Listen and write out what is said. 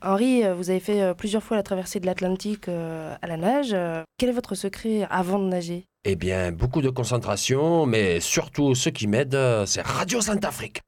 Henri, vous avez fait plusieurs fois la traversée de l'Atlantique à la nage. Quel est votre secret avant de nager? Eh bien, beaucoup de concentration, mais surtout ce qui m'aide, c'est Radio Centrafrique.